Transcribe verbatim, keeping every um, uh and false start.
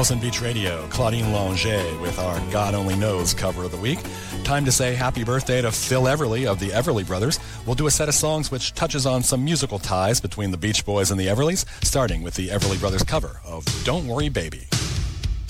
Wilson Beach Radio, Claudine Longer with our God Only Knows cover of the week. Time to say happy birthday to Phil Everly of the Everly Brothers. We'll do a set of songs which touches on some musical ties between the Beach Boys and the Everlys, starting with the Everly Brothers cover of Don't Worry Baby.